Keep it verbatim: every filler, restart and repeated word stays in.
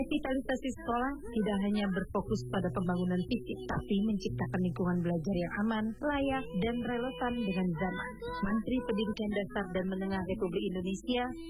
Revitalisasi sekolah tidak hanya berfokus pada pembangunan fisik, tapi menciptakan lingkungan belajar yang aman, layak, dan relevan dengan zaman. Menteri Pendidikan Dasar dan Menengah Republik Indonesia